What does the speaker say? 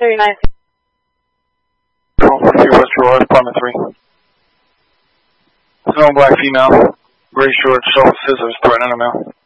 39. Your West Royal, Apartment 3. It's an all black female. Gray shorts, soft scissors, threatening a male.